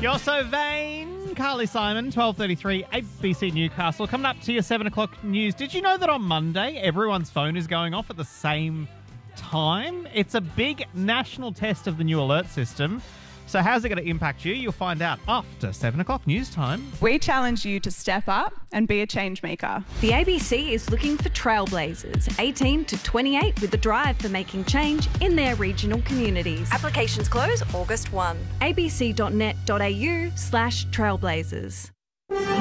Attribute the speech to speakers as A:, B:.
A: You're so vain. Carly Simon, 12:33, ABC Newcastle. Coming up to your 7 o'clock news. Did you know that on Monday, everyone's phone is going off at the same time? It's a big national test of the new alert system. So how's it going to impact you? You'll find out after 7 o'clock news time.
B: We challenge you to step up and be a change maker.
C: The ABC is looking for trailblazers, 18 to 28, with a drive for making change in their regional communities. Applications close August 1. abc.net.au/trailblazers.